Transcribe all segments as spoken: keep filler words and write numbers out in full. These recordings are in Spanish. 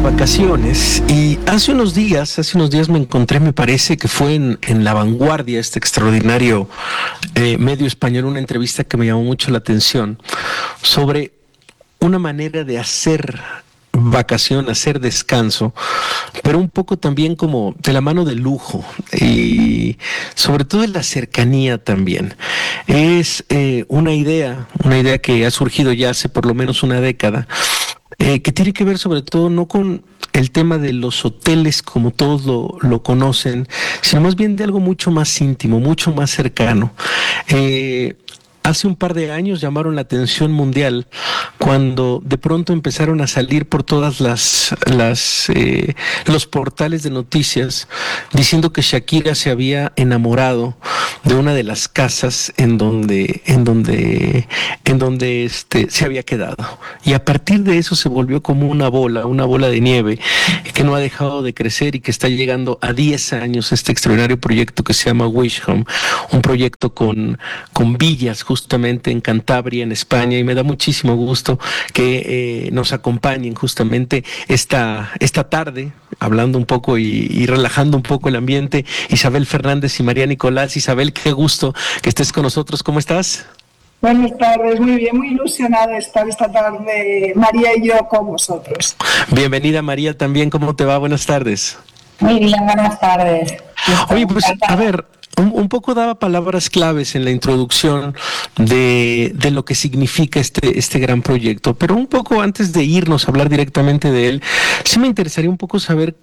vacaciones y hace unos días, hace unos días me encontré, me parece que fue en, en La Vanguardia, este extraordinario eh, medio español, una entrevista que me llamó mucho la atención sobre una manera de hacer vacación, hacer descanso, pero un poco también como de la mano del lujo y sobre todo de la cercanía también. Es eh, una idea, una idea que ha surgido ya hace por lo menos una década, eh, que tiene que ver sobre todo no con el tema de los hoteles como todos lo, lo conocen, sino más bien de algo mucho más íntimo, mucho más cercano. Eh, Hace un par de años llamaron la atención mundial cuando de pronto empezaron a salir por todas las, las eh, los portales de noticias diciendo que Shakira se había enamorado de una de las casas en donde en donde en donde este se había quedado, y a partir de eso se volvió como una bola, una bola de nieve que no ha dejado de crecer y que está llegando a diez años este extraordinario proyecto que se llama Wish Home, un proyecto con con villas justamente en Cantabria, en España, y me da muchísimo gusto que eh, nos acompañen justamente esta, esta tarde, hablando un poco y, y relajando un poco el ambiente, Isabel Fernández y María Nicolás. Isabel, qué gusto que estés con nosotros, ¿cómo estás? Buenas tardes, muy bien, muy ilusionada de estar esta tarde, María y yo, con vosotros. Bienvenida, María, también, ¿cómo te va? Buenas tardes. Muy bien, buenas tardes. Oye, pues, a ver, un, un poco daba palabras claves en la introducción de, de lo que significa este, este gran proyecto, pero un poco antes de irnos a hablar directamente de él, sí me interesaría un poco saber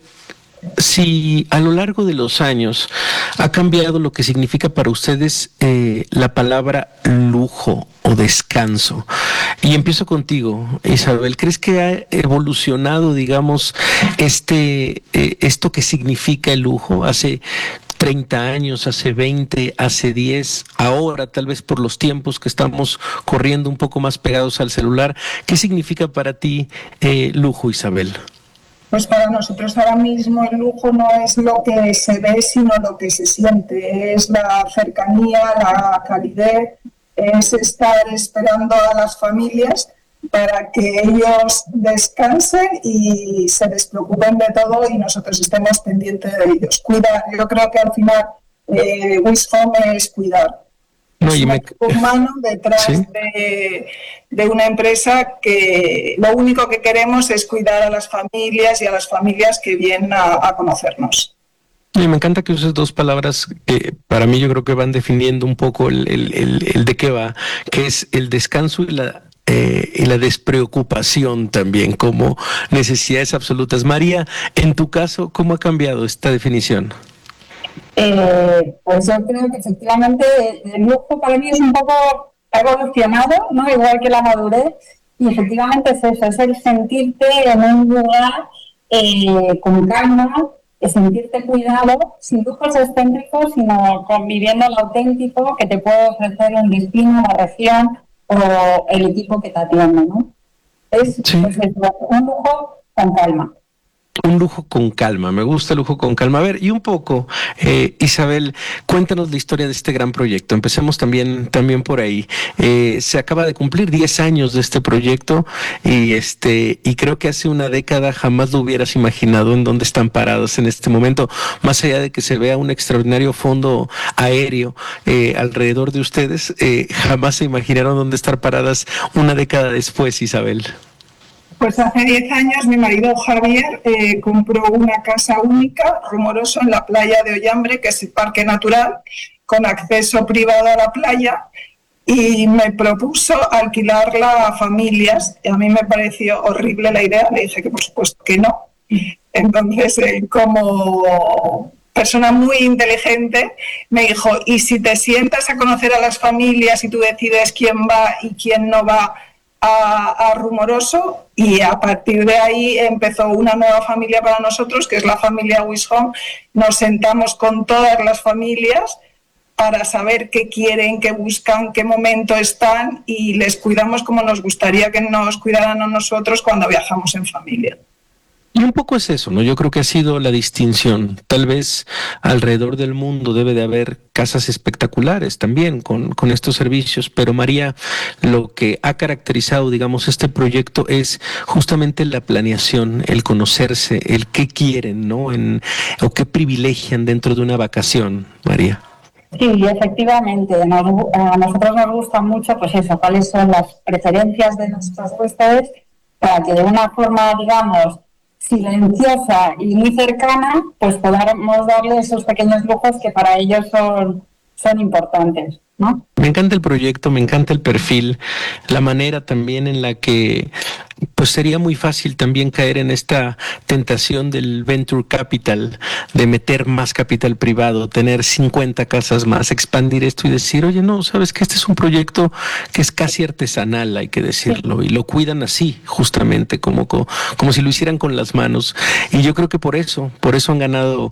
si a lo largo de los años ha cambiado lo que significa para ustedes eh, la palabra lujo o descanso. Y empiezo contigo, Isabel. ¿Crees que ha evolucionado, digamos, este eh, esto que significa el lujo hace treinta años, hace veinte, hace diez, ahora tal vez por los tiempos que estamos corriendo un poco más pegados al celular? ¿Qué significa para ti eh, lujo, Isabel? Pues para nosotros ahora mismo el lujo no es lo que se ve, sino lo que se siente. Es la cercanía, la calidez, es estar esperando a las familias para que ellos descansen y se despreocupen de todo y nosotros estemos pendientes de ellos. Cuidar, yo creo que al final eh, Wish Home es cuidar. No, y me... un humano detrás ¿Sí? de, de una empresa que lo único que queremos es cuidar a las familias y a las familias que vienen a, a conocernos. Y me encanta que uses dos palabras que para mí yo creo que van definiendo un poco el, el, el, el de qué va, que es el descanso y la Eh, y la despreocupación también como necesidades absolutas. María, en tu caso, ¿cómo ha cambiado esta definición? Eh, pues yo creo que efectivamente el lujo para mí es un poco evolucionado, ¿no? Igual que la madurez, y efectivamente es eso, es el sentirte en un lugar eh, con calma, es sentirte cuidado, sin lujos excéntricos, sino conviviendo lo auténtico que te puede ofrecer un destino, la región o el equipo que te atiende, ¿no? Es, sí. pues, es un lujo con calma. Un lujo con calma, me gusta el lujo con calma. A ver, y un poco, eh, Isabel, cuéntanos la historia de este gran proyecto. Empecemos también, también por ahí. Eh, se acaba de cumplir diez años de este proyecto y este y creo que hace una década jamás lo hubieras imaginado en dónde están parados en este momento, más allá de que se vea un extraordinario fondo aéreo eh, alrededor de ustedes, eh, jamás se imaginaron dónde estar paradas una década después, Isabel. Pues hace diez años mi marido Javier eh, compró una casa única, Rumoroso, en la playa de Ollambre, que es el parque natural, con acceso privado a la playa, y me propuso alquilarla a familias. Y a mí me pareció horrible la idea, le dije que por supuesto que no. Entonces, eh, como persona muy inteligente, me dijo, ¿y si te sientas a conocer a las familias y tú decides quién va y quién no va A, a Rumoroso? Y a partir de ahí empezó una nueva familia para nosotros, que es la familia Wish Home. Nos sentamos con todas las familias para saber qué quieren, qué buscan, qué momento están, y les cuidamos como nos gustaría que nos cuidaran a nosotros cuando viajamos en familia. Y un poco es eso, ¿no? Yo creo que ha sido la distinción. Tal vez alrededor del mundo debe de haber casas espectaculares también con, con estos servicios, pero María, lo que ha caracterizado, digamos, este proyecto es justamente la planeación, el conocerse, el qué quieren, ¿no? En, o qué privilegian dentro de una vacación, María. Sí, efectivamente. Nos, a nosotros nos gusta mucho, pues eso, cuáles son las preferencias de nuestros huéspedes para que de una forma, digamos, silenciosa y muy cercana, pues podamos darle esos pequeños lujos que para ellos son, son importantes, ¿no? Me encanta el proyecto, me encanta el perfil, la manera también en la que pues sería muy fácil también caer en esta tentación del venture capital, de meter más capital privado, tener cincuenta casas más, expandir esto y decir, oye, no, sabes que este es un proyecto que es casi artesanal, hay que decirlo, y lo cuidan así, justamente, como, como, como si lo hicieran con las manos. Y yo creo que por eso, por eso han ganado,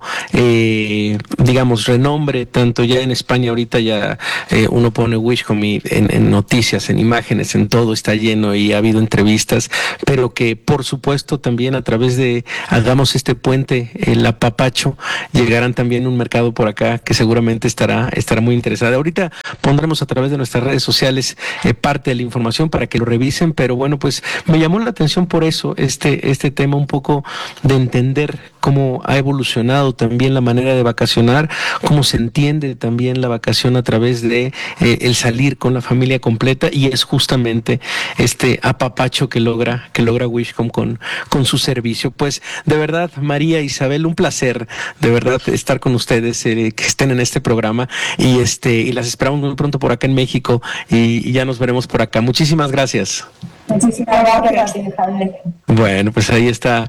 eh, digamos, renombre, tanto ya en España, ahorita ya eh, uno pone Wishcom en, en noticias, en imágenes, en todo está lleno y ha habido entrevistas, pero que por supuesto también a través de hagamos este puente, el apapacho, llegarán también a un mercado por acá que seguramente estará, estará muy interesado. Ahorita pondremos a través de nuestras redes sociales eh, parte de la información para que lo revisen, pero bueno, pues me llamó la atención por eso este, este tema un poco de entender cómo ha evolucionado también la manera de vacacionar, cómo se entiende también la vacación a través de eh, el salir con la familia completa, y es justamente este apapacho que logra que logra Wishcom con, con su servicio. Pues de verdad, María, Isabel, un placer de verdad estar con ustedes, eh, que estén en este programa, y este y las esperamos muy pronto por acá en México, y, y ya nos veremos por acá. Muchísimas gracias. Muchísimas gracias, Javier. Bueno, pues ahí está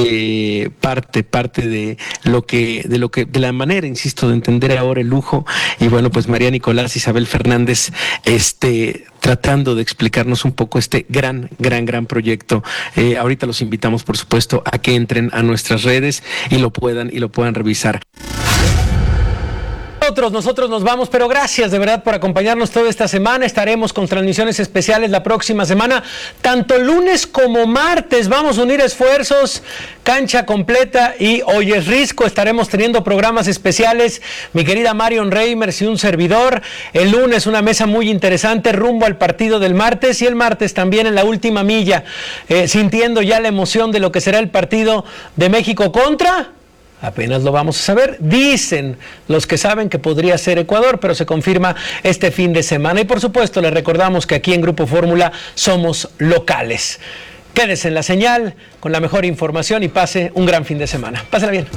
eh, parte, parte de lo que, de lo que, de la manera, insisto, de entender ahora el lujo. Y bueno, pues María Nicolás, Isabel Fernández, este, tratando de explicarnos un poco este gran, gran, gran proyecto. Eh, ahorita los invitamos, por supuesto, a que entren a nuestras redes y lo puedan, y lo puedan revisar. Nosotros, nosotros nos vamos, pero gracias de verdad por acompañarnos toda esta semana. Estaremos con transmisiones especiales la próxima semana, tanto lunes como martes. Vamos a unir esfuerzos, cancha completa y hoy es Risco. Estaremos teniendo programas especiales, mi querida Marion Reimers y un servidor. El lunes una mesa muy interesante rumbo al partido del martes, y el martes también en la última milla, eh, sintiendo ya la emoción de lo que será el partido de México contra... Apenas lo vamos a saber. Dicen los que saben que podría ser Ecuador, pero se confirma este fin de semana. Y por supuesto, les recordamos que aquí en Grupo Fórmula somos locales. Quédese en la señal con la mejor información y pase un gran fin de semana. Pásela bien.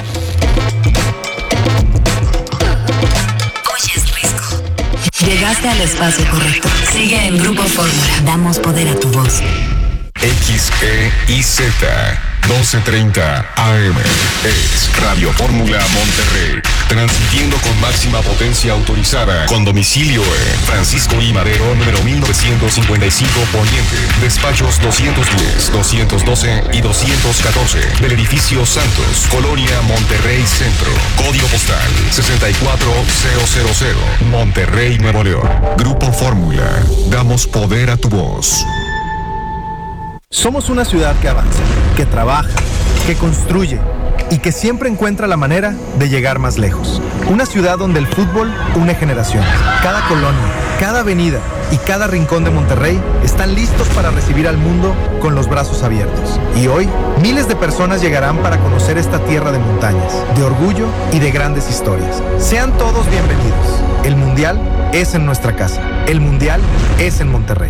Hoy es Risco. Llegaste al espacio correcto. Sigue en Grupo Fórmula. Damos poder a tu voz. X E I Z doce treinta A M es Radio Fórmula Monterrey, transmitiendo con máxima potencia autorizada, con domicilio en Francisco I. Madero, número mil novecientos cincuenta y cinco Poniente, despachos doscientos diez, doscientos doce y doscientos catorce, del edificio Santos, Colonia Monterrey Centro, código postal sesenta y cuatro mil, Monterrey, Nuevo León. Grupo Fórmula, damos poder a tu voz. Somos una ciudad que avanza, que trabaja, que construye y que siempre encuentra la manera de llegar más lejos. Una ciudad donde el fútbol une generaciones. Cada colonia, cada avenida y cada rincón de Monterrey están listos para recibir al mundo con los brazos abiertos. Y hoy, miles de personas llegarán para conocer esta tierra de montañas, de orgullo y de grandes historias. Sean todos bienvenidos. El Mundial es en nuestra casa. El Mundial es en Monterrey.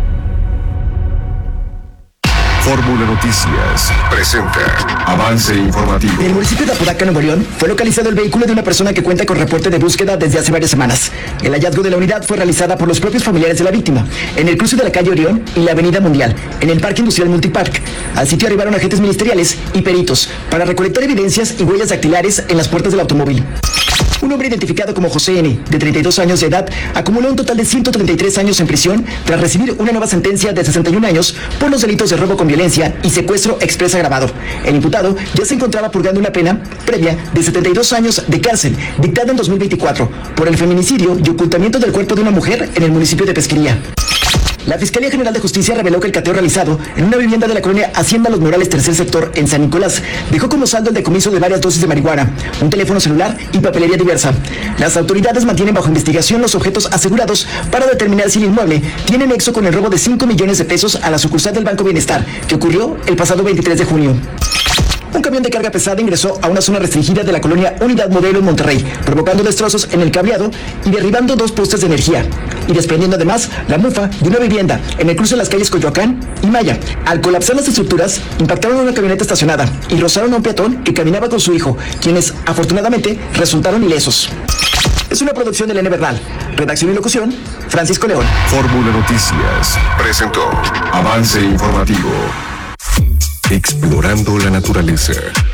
Fórmula Noticias presenta avance informativo. En el municipio de Apodaca, Nuevo León, fue localizado el vehículo de una persona que cuenta con reporte de búsqueda desde hace varias semanas. El hallazgo de la unidad fue realizada por los propios familiares de la víctima, en el cruce de la calle Orión y la avenida Mundial, en el Parque Industrial Multipark. Al sitio arribaron agentes ministeriales y peritos para recolectar evidencias y huellas dactilares en las puertas del automóvil. Un hombre identificado como José N., de treinta y dos años de edad, acumuló un total de ciento treinta y tres años en prisión tras recibir una nueva sentencia de sesenta y un años por los delitos de robo con violencia y secuestro exprés agravado. El imputado ya se encontraba purgando una pena previa de setenta y dos años de cárcel, dictada en dos mil veinticuatro, por el feminicidio y ocultamiento del cuerpo de una mujer en el municipio de Pesquería. La Fiscalía General de Justicia reveló que el cateo realizado en una vivienda de la colonia Hacienda Los Morales, tercer sector, en San Nicolás, dejó como saldo el decomiso de varias dosis de marihuana, un teléfono celular y papelería diversa. Las autoridades mantienen bajo investigación los objetos asegurados para determinar si el inmueble tiene nexo con el robo de cinco millones de pesos a la sucursal del Banco Bienestar, que ocurrió el pasado veintitrés de junio. Un camión de carga pesada ingresó a una zona restringida de la colonia Unidad Modelo en Monterrey, provocando destrozos en el cableado y derribando dos postes de energía, y desprendiendo además la mufa de una vivienda en el cruce de las calles Coyoacán y Maya. Al colapsar las estructuras, impactaron una camioneta estacionada y rozaron a un peatón que caminaba con su hijo, quienes afortunadamente resultaron ilesos. Es una producción de Elena Bernal. Redacción y locución, Francisco León. Fórmula Noticias presentó Avance Informativo. Explorando la naturaleza.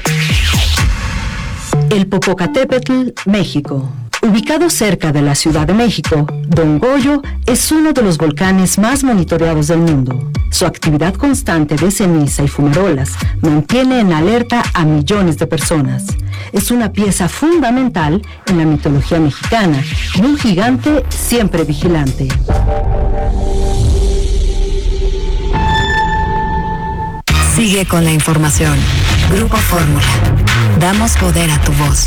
El Popocatépetl, México. Ubicado cerca de la Ciudad de México, Don Goyo es uno de los volcanes más monitoreados del mundo. Su actividad constante de ceniza y fumarolas mantiene en alerta a millones de personas. Es una pieza fundamental en la mitología mexicana y un gigante siempre vigilante. Sigue con la información. Grupo Fórmula. Damos poder a tu voz.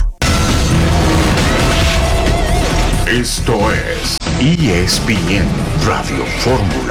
Esto es E S P N Radio Fórmula.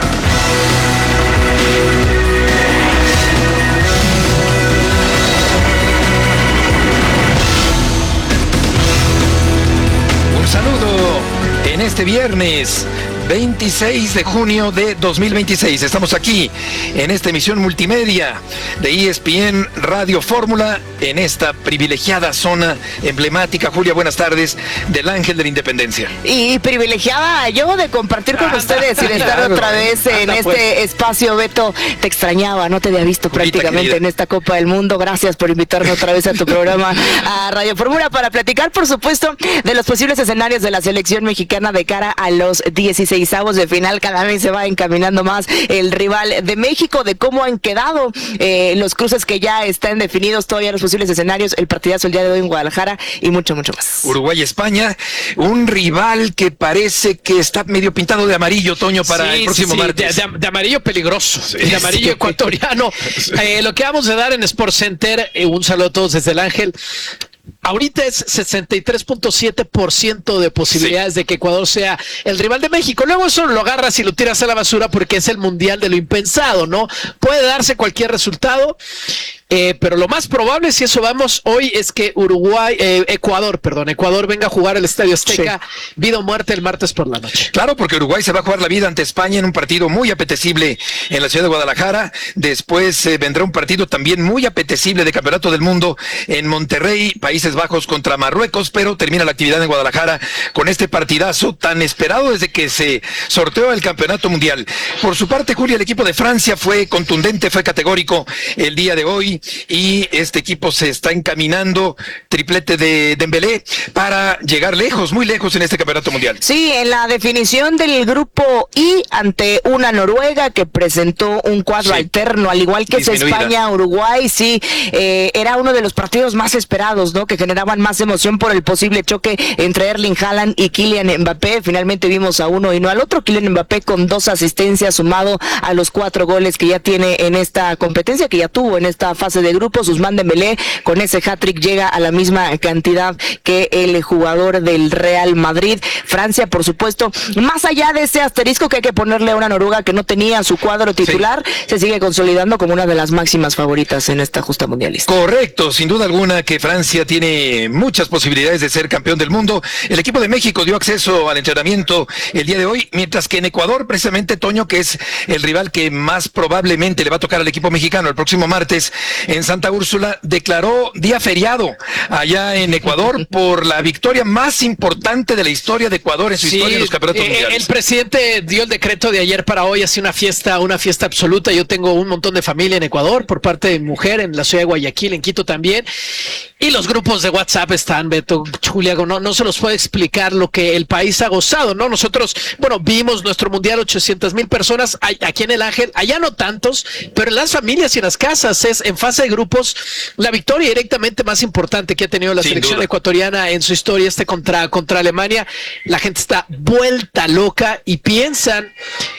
Un saludo en este viernes veintiséis de junio de dos mil veintiséis. Estamos aquí en esta emisión multimedia de E S P N Radio Fórmula en esta privilegiada zona emblemática, Julia, buenas tardes, del Ángel de la Independencia. Y privilegiada yo de compartir con anda, ustedes y de estar claro, otra vez en anda, este pues. espacio. Beto, te extrañaba, no te había visto Julita, prácticamente querida. En esta Copa del Mundo. Gracias por invitarme otra vez a tu programa, a Radio Fórmula, para platicar, por supuesto, de los posibles escenarios de la selección mexicana de cara a los dieciseisavos de final. Cada vez se va encaminando más el rival de México, de cómo han quedado eh, los cruces que ya están definidos, todavía los posibles escenarios, el partidazo el día de hoy en Guadalajara y mucho, mucho más. Uruguay-España, un rival que parece que está medio pintado de amarillo, Toño, para sí, el próximo sí, sí. martes. De, de, de amarillo peligroso, sí, de amarillo sí. ecuatoriano. Sí. Eh, lo que vamos a dar en Sports Center, eh, un saludo a todos desde el Ángel. Ahorita es sesenta y tres punto siete por ciento de posibilidades sí. de que Ecuador sea el rival de México. Luego eso lo agarras y lo tiras a la basura porque es el mundial de lo impensado, ¿no? Puede darse cualquier resultado. Eh, pero lo más probable, si eso vamos hoy, es que Uruguay, eh, Ecuador, perdón, Ecuador venga a jugar al Estadio Azteca, sí. vida o muerte el martes por la noche. Claro, porque Uruguay se va a jugar la vida ante España en un partido muy apetecible en la ciudad de Guadalajara. Después eh, vendrá un partido también muy apetecible de Campeonato del Mundo en Monterrey, Países Bajos contra Marruecos, pero termina la actividad en Guadalajara con este partidazo tan esperado desde que se sorteó el Campeonato Mundial. Por su parte, Julia, el equipo de Francia fue contundente, fue categórico el día de hoy. Y este equipo se está encaminando, triplete de Dembélé, para llegar lejos, muy lejos en este campeonato mundial. Sí, en la definición del grupo I ante una Noruega que presentó un cuadro sí. alterno, al igual que es España, Uruguay, sí, eh, era uno de los partidos más esperados, ¿no? Que generaban más emoción por el posible choque entre Erling Haaland y Kylian Mbappé. Finalmente vimos a uno y no al otro. Kylian Mbappé con dos asistencias sumado a los cuatro goles que ya tiene en esta competencia, que ya tuvo en esta fase de grupos. Ousmane Dembélé con ese hat-trick llega a la misma cantidad que el jugador del Real Madrid. Francia, por supuesto, más allá de ese asterisco que hay que ponerle a una Noruega que no tenía su cuadro titular, sí. se sigue consolidando como una de las máximas favoritas en esta justa mundialista. Correcto, sin duda alguna que Francia tiene muchas posibilidades de ser campeón del mundo. El equipo de México dio acceso al entrenamiento el día de hoy, mientras que en Ecuador, precisamente, Toño, que es el rival que más probablemente le va a tocar al equipo mexicano el próximo martes, en Santa Úrsula, declaró día feriado allá en Ecuador por la victoria más importante de la historia de Ecuador en su sí, historia en los campeonatos eh, mundiales. El presidente dio el decreto de ayer para hoy, hace una fiesta, una fiesta absoluta. Yo tengo un montón de familia en Ecuador por parte de mi mujer, en la ciudad de Guayaquil, en Quito también. Y los grupos de WhatsApp están, Beto, Julia, no, no se los puede explicar lo que el país ha gozado, ¿no? Nosotros, bueno, vimos nuestro mundial, ochocientas mil personas aquí en el Ángel, allá no tantos, pero en las familias y en las casas es en fase de grupos la victoria directamente más importante que ha tenido la Sin selección duda. ecuatoriana en su historia, este contra, contra Alemania. La gente está vuelta loca y piensan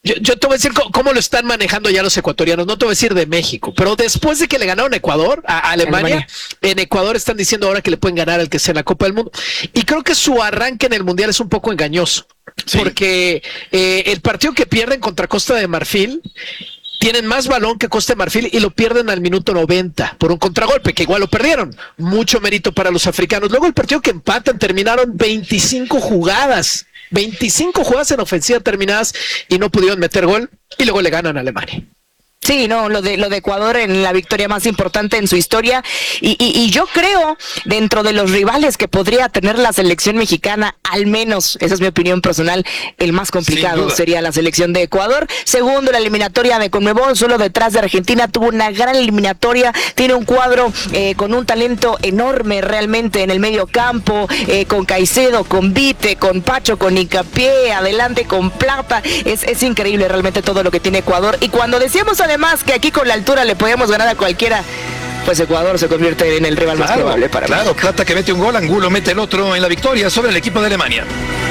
Yo, yo te voy a decir cómo, cómo lo están manejando ya los ecuatorianos, no te voy a decir de México, pero después de que le ganaron a Ecuador, a, a Alemania, Alemania, en Ecuador están diciendo ahora que le pueden ganar al que sea en la Copa del Mundo. Y creo que su arranque en el Mundial es un poco engañoso, sí. porque eh, el partido que pierden contra Costa de Marfil, tienen más balón que Costa de Marfil y lo pierden al minuto noventa por un contragolpe, que igual lo perdieron. Mucho mérito para los africanos. Luego el partido que empatan, terminaron veinticinco jugadas, veinticinco jugadas en ofensiva terminadas y no pudieron meter gol y luego le ganan a Alemania. Sí, no, lo de lo de Ecuador en la victoria más importante en su historia y, y, y yo creo dentro de los rivales que podría tener la selección mexicana, al menos, esa es mi opinión personal, el más complicado sería la selección de Ecuador. Segundo, la eliminatoria de Conmebol, solo detrás de Argentina, tuvo una gran eliminatoria, tiene un cuadro eh, con un talento enorme realmente en el medio campo, eh, con Caicedo, con Vite, con Pacho, con Hincapié, adelante con Plata, es, es increíble realmente todo lo que tiene Ecuador. Y cuando decíamos además Además que aquí con la altura le podíamos ganar a cualquiera, pues Ecuador se convierte en el rival claro, más probable para Claro, México. Plata que mete un gol, Angulo mete el otro en la victoria sobre el equipo de Alemania.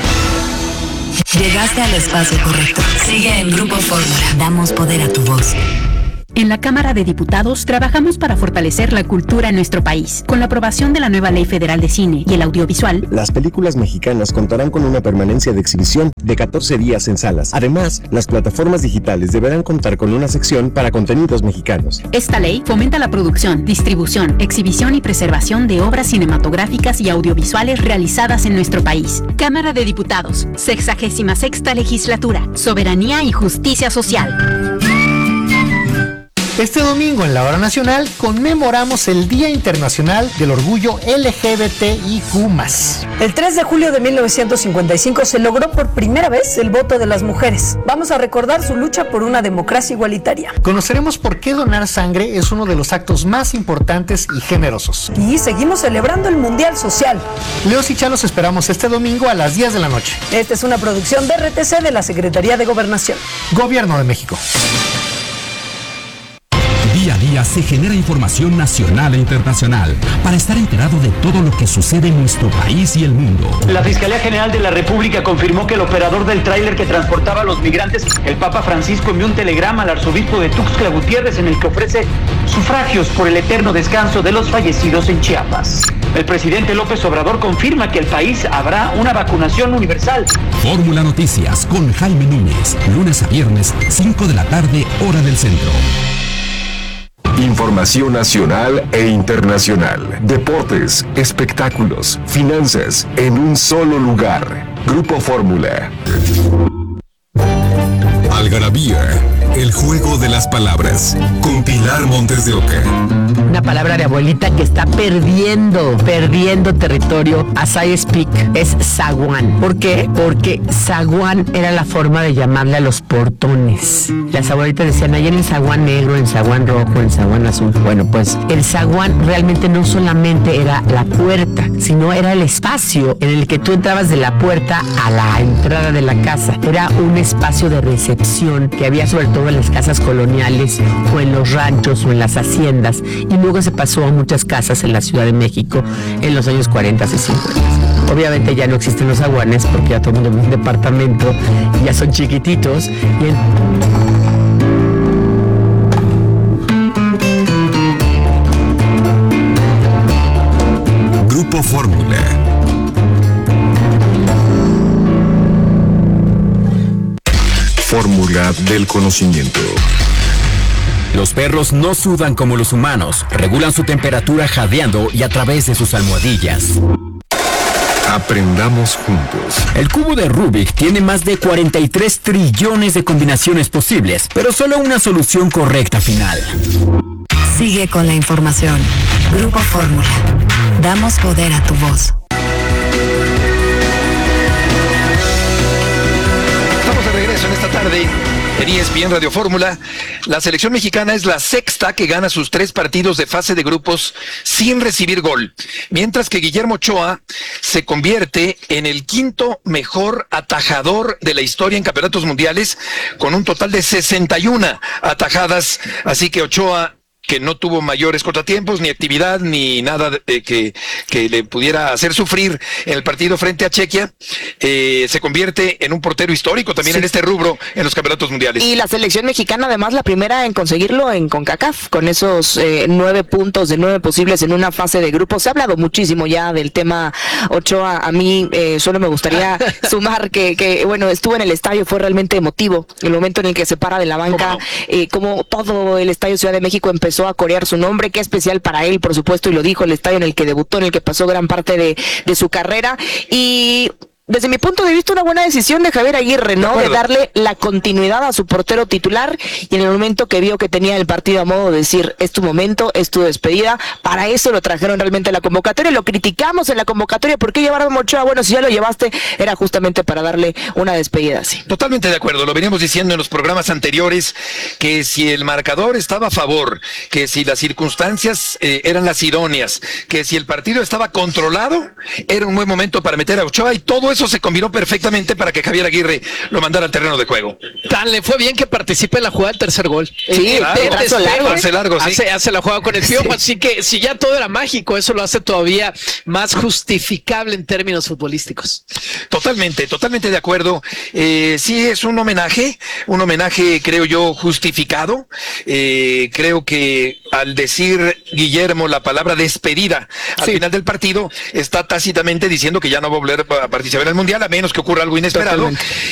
Llegaste al espacio correcto. Sigue en Grupo Fórmula. Damos poder a tu voz. En la Cámara de Diputados trabajamos para fortalecer la cultura en nuestro país. Con la aprobación de la nueva Ley Federal de Cine y el Audiovisual, las películas mexicanas contarán con una permanencia de exhibición de catorce días en salas. Además, las plataformas digitales deberán contar con una sección para contenidos mexicanos. Esta ley fomenta la producción, distribución, exhibición y preservación de obras cinematográficas y audiovisuales realizadas en nuestro país. Cámara de Diputados, sexagésima sexta Legislatura, Soberanía y Justicia Social. Este domingo en la Hora Nacional conmemoramos el Día Internacional del Orgullo L G B T I Q más. El tres de julio de mil novecientos cincuenta y cinco se logró por primera vez el voto de las mujeres. Vamos a recordar su lucha por una democracia igualitaria. Conoceremos por qué donar sangre es uno de los actos más importantes y generosos. Y seguimos celebrando el Mundial Social. Leos y Chalos esperamos este domingo a las diez de la noche. Esta es una producción de R T C de la Secretaría de Gobernación. Gobierno de México. Día a día se genera información nacional e internacional para estar enterado de todo lo que sucede en nuestro país y el mundo. La Fiscalía General de la República confirmó que el operador del tráiler que transportaba a los migrantes, el Papa Francisco, envió un telegrama al arzobispo de Tuxtla Gutiérrez en el que ofrece sufragios por el eterno descanso de los fallecidos en Chiapas. El presidente López Obrador confirma que el país habrá una vacunación universal. Fórmula Noticias con Jaime Núñez, lunes a viernes, cinco de la tarde, hora del centro. Información nacional e internacional, deportes, espectáculos, finanzas, en un solo lugar. Grupo Fórmula. Algarabía, el juego de las palabras, con Pilar Montes de Oca. Una palabra de abuelita que está perdiendo, perdiendo territorio as I speak, es zaguán. ¿Por qué? Porque zaguán era la forma de llamarle a los portones. Las abuelitas decían, ahí en el zaguán negro, en zaguán rojo, en zaguán azul. Bueno, pues el zaguán realmente no solamente era la puerta, sino era el espacio en el que tú entrabas de la puerta a la entrada de la casa. Era un espacio de recepción que había sobre todo en las casas coloniales o en los ranchos o en las haciendas, y luego se pasó a muchas casas en la Ciudad de México en los años cuarenta y cincuenta. Obviamente ya no existen los zaguanes porque ya todo el mundo vive en un departamento y ya son chiquititos. Y en... Grupo Fórmula. Fórmula del conocimiento. Los perros no sudan como los humanos, regulan su temperatura jadeando y a través de sus almohadillas. Aprendamos juntos. El cubo de Rubik tiene más de cuarenta y tres trillones de combinaciones posibles, pero solo una solución correcta final. Sigue con la información. Grupo Fórmula. Damos poder a tu voz. Estamos de regreso en esta tarde en E S P N Radio Fórmula. La selección mexicana es la sexta que gana sus tres partidos de fase de grupos sin recibir gol, mientras que Guillermo Ochoa se convierte en el quinto mejor atajador de la historia en campeonatos mundiales, con un total de sesenta y una atajadas. Así que Ochoa, que no tuvo mayores contratiempos, ni actividad, ni nada de, que, que le pudiera hacer sufrir en el partido frente a Chequia, eh, se convierte en un portero histórico también sí. en este rubro en los campeonatos mundiales. Y la selección mexicana, además, la primera en conseguirlo en CONCACAF, con esos eh, nueve puntos de nueve posibles en una fase de grupos. Se ha hablado muchísimo ya del tema Ochoa. A mí eh, solo me gustaría sumar que, que, bueno, estuvo en el estadio, fue realmente emotivo el momento en el que se para de la banca, eh, como todo el estadio Ciudad de México empezó a corear su nombre, qué especial para él, por supuesto, y lo dijo, el estadio en el que debutó, en el que pasó gran parte de, de su carrera. Y desde mi punto de vista, una buena decisión de Javier Aguirre, ¿no? De, de darle la continuidad a su portero titular, y en el momento que vio que tenía el partido a modo de decir, es tu momento, es tu despedida, para eso lo trajeron realmente a la convocatoria. Lo criticamos en la convocatoria, ¿por qué llevaron a Ochoa? Bueno, si ya lo llevaste, era justamente para darle una despedida así. Totalmente de acuerdo, lo veníamos diciendo en los programas anteriores, que si el marcador estaba a favor, que si las circunstancias eh, eran las idóneas, que si el partido estaba controlado, era un buen momento para meter a Ochoa, y todo eso se combinó perfectamente para que Javier Aguirre lo mandara al terreno de juego. Tan le fue bien que participe en la jugada del tercer gol. Sí, claro. de, de, de largo. Hace largo, sí. Hace, hace la jugada con el Piojo, sí. Así que si ya todo era mágico, eso lo hace todavía más justificable en términos futbolísticos. Totalmente, totalmente de acuerdo. Eh, sí, es un homenaje, un homenaje creo yo justificado. Eh, creo que al decir Guillermo la palabra despedida al sí. final del partido, está tácitamente diciendo que ya no va a volver a participar en el Mundial, a menos que ocurra algo inesperado. Totalmente.